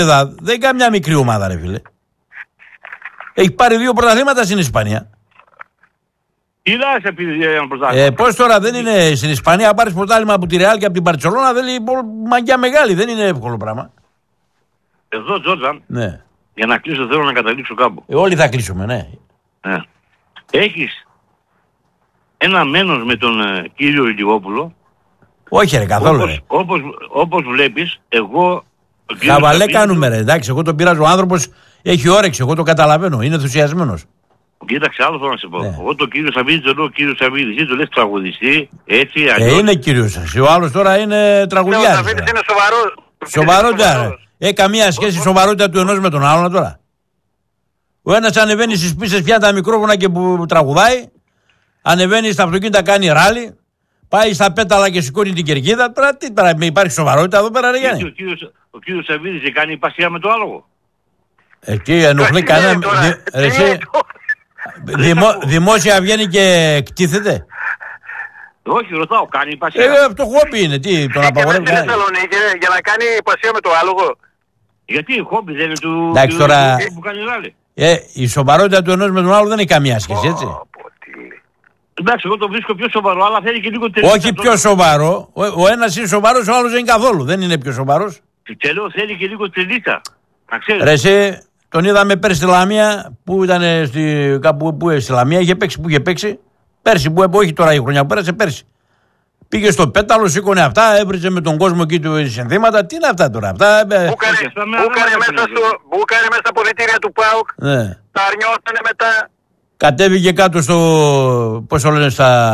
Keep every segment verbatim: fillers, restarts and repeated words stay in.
δεν είναι καμιά μικρή ομάδα, ρε φίλε. Έχει πάρει δύο πρωταθλήματα στην Ισπανία. Είδα σε πει ένα πρωτάθλημα. Ε, πώς τώρα δεν είναι στην Ισπανία να πάρεις πρωτάθλημα από τη Ρεάλ και από την Μπαρτσελόνα, δεν είναι μαγιά μεγάλη, δεν είναι εύκολο πράγμα. Εδώ, Τζόρτζαν, Ναι. για να κλείσω θέλω να καταλήξω κάπου. Ε, όλοι θα κλείσουμε, ναι. Ναι. Έχεις ένα μένος με τον ε, κύριο Ηλιόπουλο. Όχι ρε, καθόλου ρε. Όπως, όπως, όπως βλέπεις, εγώ... Χαβαλέ κάνουμε ρε, εντάξει, εγώ τον πειράζω. Ο άνθρωπος έχει όρεξη, εγώ το καταλαβαίνω, είναι ενθουσιασμένος. Κοίταξε, άλλο θέλω να σε πω. Ναι. Εγώ τον κύριο Σαββίδη τον λέω κύριο Σαββίδη, εσύ το λες τραγουδιστή, έτσι, Ε, αλλιώς. είναι κύριος σας. Ο άλλος τώρα είναι τραγουδιάρης. Ο Σαββίδης είναι σοβαρός. Σοβαρότητα, ρε. Έχει καμία σχέση η σοβαρότητα του ενός με τον άλλον τώρα. Ο ένας ανεβαίνει στις πίστες πια τα μικρόφωνα και που τραγουδάει, ανεβαίνει στα αυτοκίνητα, κάνει ράλι, πάει στα πέταλα και σηκώνει την κερκίδα. Τώρα τι τώρα, υπάρχει σοβαρότητα εδώ πέρα, ρε Γιάννη. Ο κύριος, ο κύριος Σαββίδης κάνει υπασία με το άλογο. Εκεί ενοχλεί κανένα. Δημο, δημόσια βγαίνει και κτίθεται. Όχι, ρωτάω, κάνει υπασία. Ε, αυτό χόμπι είναι, τι, τον απαγορεύει. Στην Θεσσαλονίκη για να κάνει υπασία με το άλογο. Γιατί η χόμπι δεν είναι του, Εντάξει, του, τώρα- του που κάνει ράλι. Ε, η σοβαρότητα του ενός με τον άλλο δεν έχει καμία σχέση, έτσι. Εντάξει, εγώ το βρίσκω πιο σοβαρό, αλλά θέλει και λίγο τελείως. Όχι πιο σοβαρό. Ο, ο ένας είναι σοβαρός, ο άλλος δεν είναι καθόλου. Δεν είναι πιο σοβαρός. Τέλος θέλει και λίγο τελίτσα. Να ξέρεις. Ρε εσύ, τον είδαμε πέρσι στη Λαμία, που ήταν στη, κάπου που, στη Λαμία, είχε παίξει, που είχε παίξει. Πέρσι, που όχι τώρα η χρονιά που πέρασε, πέρσι. Πήγε στο πέταλο, σήκωνε αυτά, έβριζε με τον κόσμο εκεί του συνθήματα. Τι είναι αυτά τώρα, αυτά. Μπούκαρε μέσα, μέσα στα ποδητήρια του ΠΑΟΚ. Ναι. Τα αρνιώσανε μετά. Κατέβηκε κάτω στο, πώς το λένε, στα,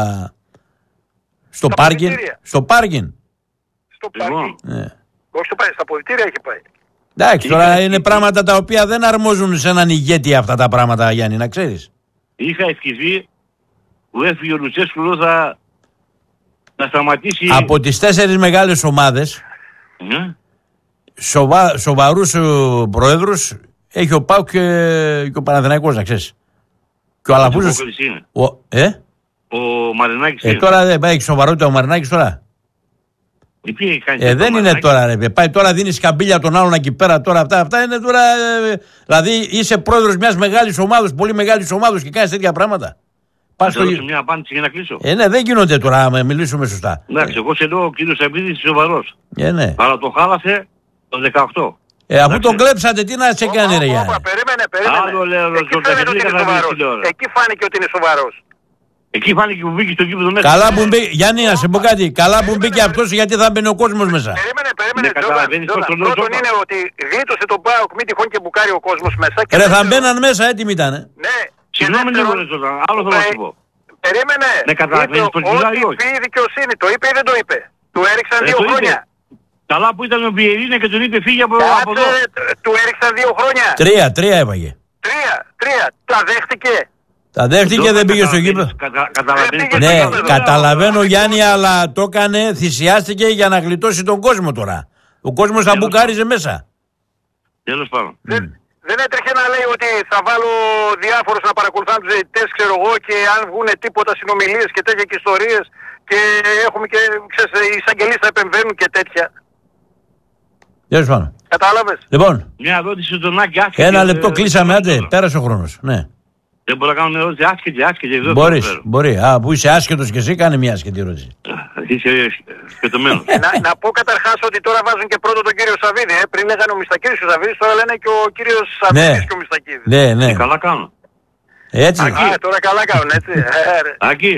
στο πάρκινγκ. Στο πάρκινγκ. Στο πάρκινγκ. Ναι. Όχι στο πάρκινγκ, στα ποδητήρια έχει πάει. Εντάξει, τώρα είναι πράγματα τα οποία δεν αρμόζουν σε έναν ηγέτη αυτά τα πράγματα, Γιάννη, να ξέρεις. Είχα ευχηθεί που έφυγε ο Λουτσέσκου εδώ θα, να σταματήσει. Από τις τέσσερις μεγάλες ομάδες, Ναι. σοβα, σοβαρούς ε, προέδρους έχει ο ΠΑΟΚ και, και ο Παναθηναϊκός, να ξέρεις. Και ο Αλαφούζος. Ο, ε? Ο Μαρινάκης ε, είναι. τώρα δεν πάει σοβαρότητα ο Μαρινάκης τώρα. Ε, κάνει ε, δεν είναι Μαρινάκη. τώρα ρε. Πάει τώρα δίνει καμπύλια τον άλλον εκεί πέρα τώρα. Αυτά, αυτά είναι τώρα. Ε, δηλαδή είσαι πρόεδρος μιας μεγάλης ομάδος, πολύ μεγάλης ομάδος και κάνεις τέτοια πράγματα. Πας στο... δώσω μια απάντηση για να κλείσω. Ε, ναι, δεν γίνονται τώρα, άμα μιλήσουμε σωστά. Εντάξει, εγώ σε λέω ο κύριος Σαββίδης σοβαρός. Ε, ναι. Αλλά το χάλασε το δεκαοκτώ. Ε, αφού τον κλέψατε, τι να σε κάνει, ρε Γιάννη. Περίμενε, περίμενε. Άλλο λέω, Εκεί φαίνεται ότι είναι σοβαρός. Εκεί φάνηκε ότι είναι σοβαρός. Εκεί φάνηκε που μπήκε στο κήπεδο μέσα. Καλά που μπήκε, Γιάννη, να σε πω κάτι. Καλά που μπήκε αυτός γιατί θα μπαίνει ο κόσμος μέσα. Περίμενε, περίμενε. Ναι, καταλαβαίνεις πώς τον λέω, Πρώτον Τζόρτα. είναι ότι γλίτωσε τον ΠΑΟΚ, μην τυχόν και μπουκάρει ο κόσμος μέσα. Και Ρε, θα δεύτερον- μπαίναν μέσα, έτοιμοι ήταν. Ε. Ναι. και Συγγνώμη λίγο, δεύτερον- ρε Τζόρτα, άλλο θέλω να σου πω. Περίμενε. Ναι, καταλαβαίνεις Είπε πως μιλάει ή Ό,τι όχι. πει η δικαιοσύνη. Το είπε ή δεν το είπε. Του έριξαν Ε, δύο το είπε. χρόνια. Καλά που ήταν ο Βιερίνα και τον είπε φύγει από, από εδώ. Κάτσε, του έριξαν δύο χρόνια. Τρία, τρία έπαγε. Τρία, τρία. Τα δέχτηκε. Τα δέχτηκε, δεν πήγε στο γήπεδο. Κατα- Καταλαβαίνεις πως Ναι, το Ναι, έκανε. καταλαβαίνω Γιάννη, αλλά το έκανε, θυσιάστηκε για να γλιτώσει τον κόσμο τώρα. Ο κόσμος θα Τέλος μπουκάριζε μέσα. Τέλος πάντων. Δεν, δεν έτρεχε να λέει ότι θα βάλω διάφορους να παρακολουθάνε τους διαιτητές, ξέρω εγώ, και αν βγουν τίποτα συνομιλίες και τέτοια και ιστορίες και έχουμε και, ξέρεις, οι εισαγγελείς θα επεμβαίνουν και τέτοια. Τέλος πάντων. Κατάλαβες. Λοιπόν, Μια ερώτηση στον Άκη άσχετη. ένα ε, λεπτό ε, κλείσαμε, ε, άντε, ε, πέρασε ο χρόνος. Ναι. Δεν μπορώ να κάνω μια ερώτηση άσχετη, άσχετη. εδώ Μπορείς, θέλω. μπορεί. Α, που είσαι άσχετος και εσύ, κάνε μια άσχετη ερώτηση. Είσαι σκετωμένος. να, να πω καταρχάς ότι τώρα βάζουν και πρώτο τον κύριο Σαββίδη. Ε. Πριν λέγανε ο Μιστακίδης ο Σαββίδης, τώρα λένε και ο κύριος Σαββίδης Ναι. και ο Μιστακίδης. Ναι, ναι. Ε, Καλά κάνω. Έτσι. Α, τώρα καλά κάνουν, έτσι. Ε, ρε. Άκη,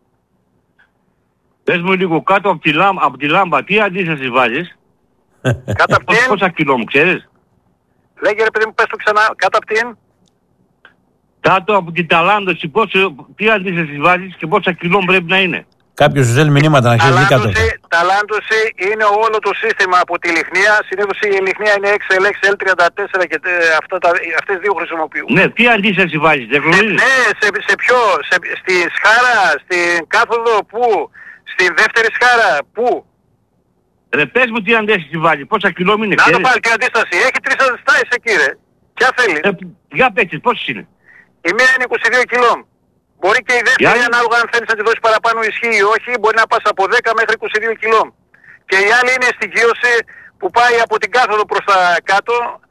πες μου λίγο κάτω από τη, λάμπα, από τη λάμπα τι αντίσταση βάζεις. Κάτω απ' Πόσα, την, πόσα κιλό μου ξέρεις. λέγε ρε παιδί μου, πες το ξανά, κάτω απ' την. Κάτω από την ταλάντωση πόσο, τι αντίσταση βάζεις και πόσα κιλό πρέπει να είναι. Κάποιος σου στέλνει μηνύματα να ξέρει τι κάτω. Ταλάντωση, ταλάντωση είναι όλο το σύστημα από τη λιχνία. Συνήθως η λιχνία είναι εξ ελ, εξ ελ τριάντα τέσσερα και ε, αυτά τα, αυτές δύο χρησιμοποιούν. Ναι, τι αντίσταση βάζεις, δεν Σε, γνωρίζεις. ναι, σε, σε ποιο, σε, στη σχάρα, στην κάθοδο, πού, στην δεύτερη σχάρα, πού. Ρε πες μου τι αντίσταση βάζεις, πόσα κιλό μου είναι, Να το ξέρεις. πάλι την αντίσταση. Έχει τρεις αντιστάσεις εκεί ρε. Ποια θέλει. Ε, για παίξεις, πόσες είναι. Η μία είναι είκοσι δύο κιλών. Μπορεί και η δεύτερη, άλλη? ανάλογα αν θέλεις να τη δώσεις παραπάνω ισχύ ή όχι, μπορεί να πας από δέκα μέχρι είκοσι δύο κιλών. Και η άλλη είναι η στοιχείωση που που πάει από την κάθοδο προς τα κάτω,